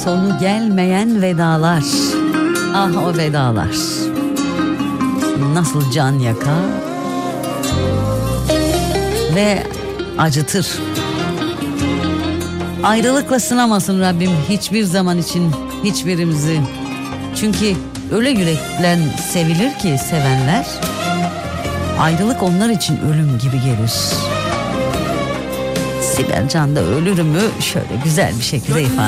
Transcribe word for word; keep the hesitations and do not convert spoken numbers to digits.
sonu gelmeyen vedalar. Ah o vedalar. Nasıl can yakar ve acıtır. Ayrılıkla sınamasın Rabbim hiçbir zaman için hiçbirimizi. Çünkü öyle yüreklen sevilir ki sevenler, ayrılık onlar için ölüm gibi gelir. Sibel Can da ölürümü şöyle güzel bir şekilde ifade